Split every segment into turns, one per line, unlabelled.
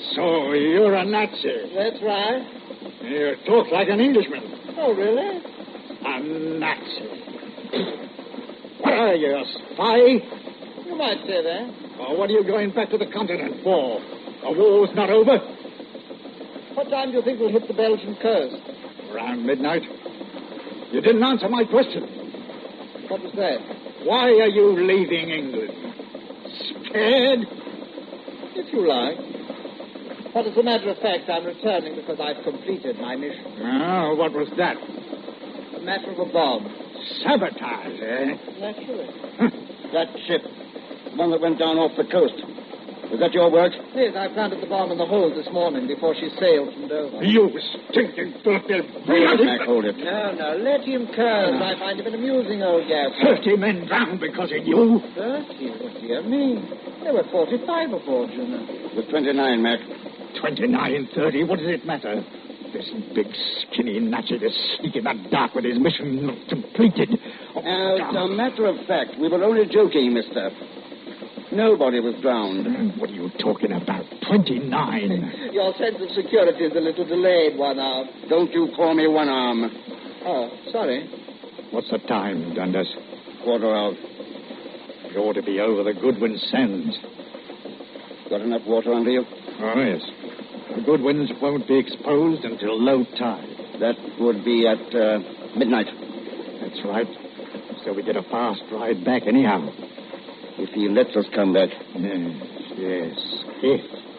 So you're a Nazi.
That's right.
You talk like an Englishman.
Oh, really?
A Nazi. What are you, a spy?
You might say that.
Or what are you going back to the continent for? The war's not over?
What time do you think we'll hit the Belgian coast?
Around midnight. You didn't answer my question.
What was that?
Why are you leaving England? Scared?
If you like. But as a matter of fact, I'm returning because I've completed my mission.
Oh, what was that?
A matter of a bomb.
Sabotage, eh?
Naturally.
That ship, the one that went down off the coast. Was that your work?
Yes, I planted the bomb in the hold this morning before she sailed from Dover.
You stinking filthy...
Hold it.
No, let him curse. I find him an amusing old gas.
30 men drowned because of you.
30? What do you mean? There were 45 aboard, you know.
It was 29, Mac.
29, 30, what does it matter? This big, skinny Nazi is sneaking in the dark with his mission not completed.
As a matter of fact, we were only joking, mister. Nobody was drowned.
What are you talking about? 29.
Your sense of security is a little delayed, One Arm.
Don't you call me One Arm.
Oh, sorry.
What's the time, Dundas?
1:15.
You ought to be over the Goodwin Sands.
Got enough water under you?
Oh, yes. The Goodwins won't be exposed until low tide.
That would be at midnight.
That's right. So we get a fast ride back anyhow.
If he lets us come back.
Yes. If.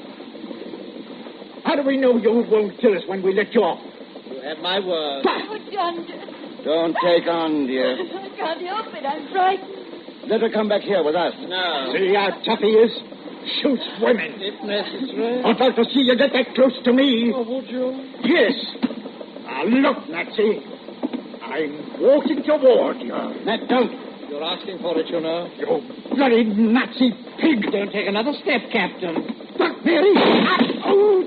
How do we know you won't kill us when we let you off?
You have my word.
Oh, Dundas.
Don't take on, dear.
I can't help it. I'm frightened.
Let her come back here with us.
No.
See how tough he is? Shoots women.
If necessary.
I'd like to see you get that close to me.
Oh, would you?
Yes. Now, look, Nazi. I'm walking toward you.
Matt, don't.
You're asking for it, you know.
You bloody Nazi pig.
Don't take another step, Captain.
Look, Mary. Oh.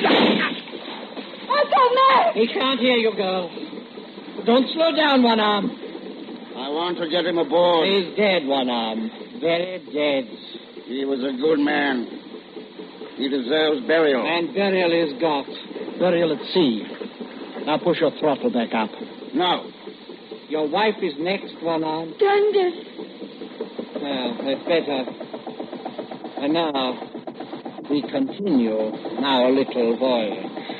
Uncle Mac!
He can't hear you, girl. Don't slow down, One Arm.
I want to get him aboard.
He's dead, One Arm. Very dead.
He was a good man. He deserves burial.
And burial is got. Burial at sea. Now push your throttle back up.
No.
Your wife is next, One Arm.
Dundas.
Well, that's better. And now, we continue our little voyage.